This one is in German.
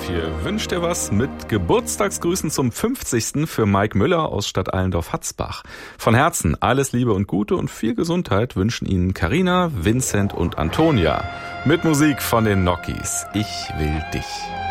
Hier wünscht ihr was mit Geburtstagsgrüßen zum 50. für Mike Müller aus Stadt Allendorf-Hatzbach. Von Herzen alles Liebe und Gute und viel Gesundheit wünschen Ihnen Carina, Vincent und Antonia. Mit Musik von den Nokis. Ich will dich.